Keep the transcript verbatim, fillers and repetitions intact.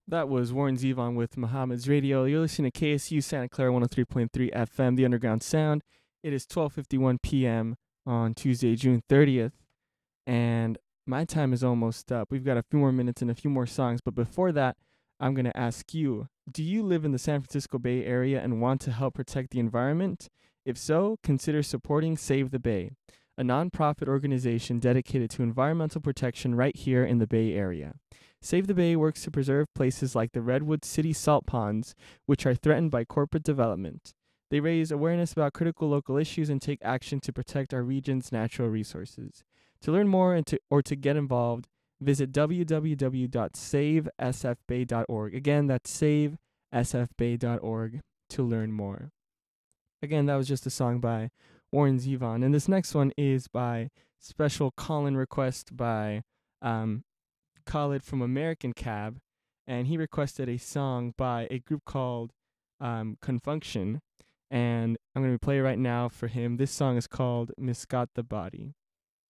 That was Warren Zevon with Muhammad's Radio. You're listening to K S U Santa Clara one oh three point three F M, the Underground Sound. It is twelve fifty-one p.m. on Tuesday, June thirtieth, and my time is almost up. We've got a few more minutes and a few more songs, but before that, I'm going to ask you, do you live in the San Francisco Bay Area and want to help protect the environment? If so, consider supporting Save the Bay, a nonprofit organization dedicated to environmental protection right here in the Bay Area. Save the Bay works to preserve places like the Redwood City salt ponds, which are threatened by corporate development. They raise awareness about critical local issues and take action to protect our region's natural resources. To learn more and to, or to get involved, visit w w w dot save s f bay dot org. Again, that's save s f bay dot org to learn more. Again, that was just a song by Warren Zevon. And this next one is by special call-in request by um, Khalid from American Cab. And he requested a song by a group called um, Confunction. And I'm going to play it right now for him. This song is called Misgot the Body.